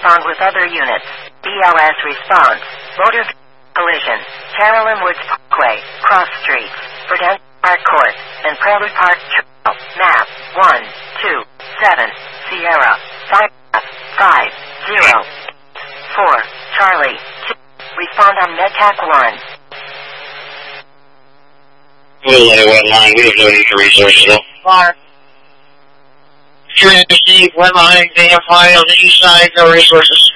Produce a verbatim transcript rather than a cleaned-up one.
respond with other units. B L S response. Motor collision. Carolyn Woods Parkway, Cross Street, Prudential Park Court, and Prelude Park Trail. Map one two seven Sierra five five zero four Charlie two. Respond on MedTac one. Relay one line, we have no need for resources though. Bar. Trinity, one line, they have high on the east side, no resources.